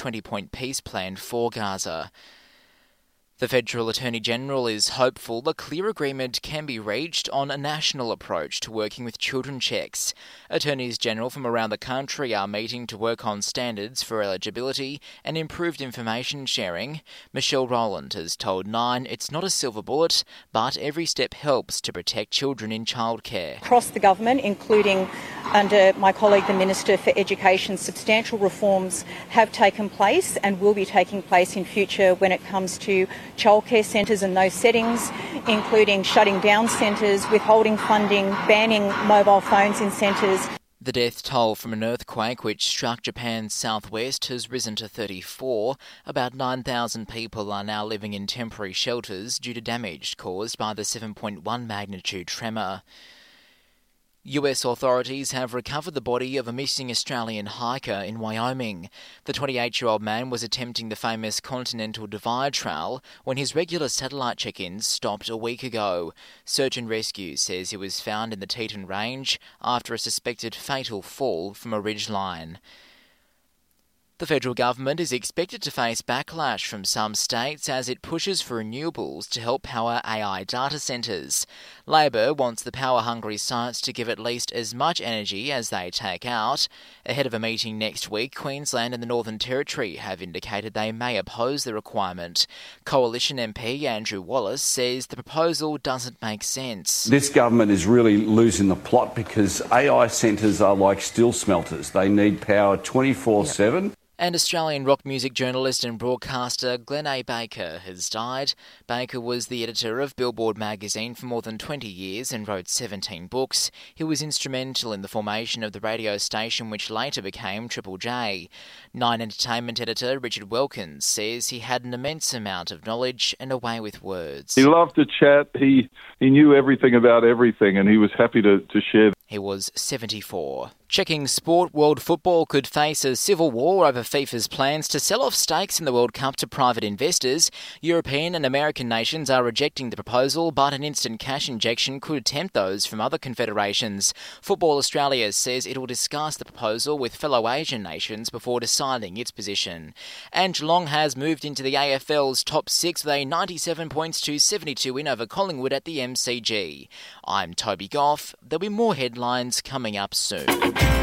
20-point peace plan for Gaza. The Federal Attorney-General is hopeful a clear agreement can be reached on a national approach to working with children checks. Attorneys-General from around the country are meeting to work on standards for eligibility and improved information sharing. Michelle Rowland has told Nine it's not a silver bullet, but every step helps to protect children in childcare. Across the government, including under my colleague the Minister for Education, substantial reforms have taken place and will be taking place in future when it comes to childcare centres and those settings, including shutting down centres, withholding funding, banning mobile phones in centres. The death toll from an earthquake which struck Japan's southwest has risen to 34. About 9,000 people are now living in temporary shelters due to damage caused by the 7.1 magnitude tremor. US authorities have recovered the body of a missing Australian hiker in Wyoming. The 28-year-old man was attempting the famous Continental Divide Trail when his regular satellite check-ins stopped a week ago. Search and Rescue says he was found in the Teton Range after a suspected fatal fall from a ridgeline. The federal government is expected to face backlash from some states as it pushes for renewables to help power AI data centres. Labor wants the power-hungry sites to give at least as much energy as they take out. Ahead of a meeting next week, Queensland and the Northern Territory have indicated they may oppose the requirement. Coalition MP Andrew Wallace says the proposal doesn't make sense. This government is really losing the plot because AI centres are like steel smelters. They need power 24/7. And Australian rock music journalist and broadcaster Glenn A. Baker has died. Baker was the editor of Billboard magazine for more than 20 years and wrote 17 books. He was instrumental in the formation of the radio station which later became Triple J. Nine Entertainment editor Richard Wilkins says he had an immense amount of knowledge and a way with words. He loved to chat. He knew everything about everything and he was happy to share. He was 74. Checking sport, world football could face a civil war over FIFA's plans to sell off stakes in the World Cup to private investors. European and American nations are rejecting the proposal, but an instant cash injection could tempt those from other confederations. Football Australia says it will discuss the proposal with fellow Asian nations before deciding its position. And Geelong has moved into the AFL's top six with a 97 points to 72 win over Collingwood at the MCG. I'm Toby Goff. There'll be more headlines coming up soon.